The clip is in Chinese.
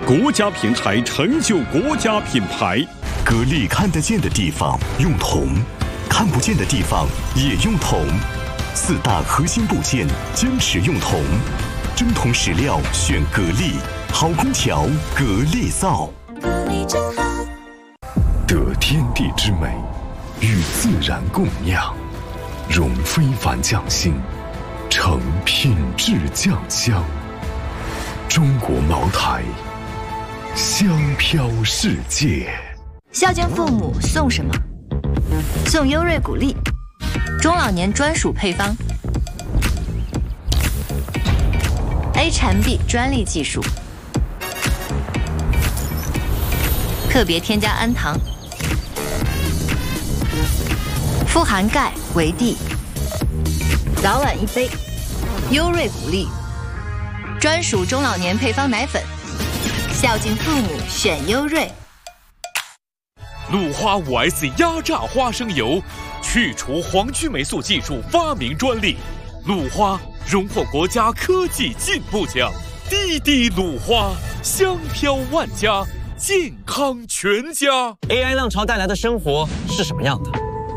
国家品牌成就国家品牌。 格力看得见的地方用铜，看不见的地方也用铜。4大核心部件坚持用铜，真铜实料选格力，好空调格力造。 格力真好。 得天地之美，与自然共酿，融非凡匠心，成品质酱香。中国茅台，香飘世界。 孝敬父母送什么？送优瑞谷粒，中老年专属配方 ，A 产 B 专利技术，特别添加氨糖，富含钙、维 D， 早晚一杯。优瑞谷粒，专属中老年配方奶粉，孝敬父母选优瑞。 鲁花5S 压榨花生油，去除黄曲霉素技术发明专利，鲁花荣获国家科技进步奖。滴滴鲁花，香飘万家，健康全家。 AI 浪潮带来的生活是什么样的？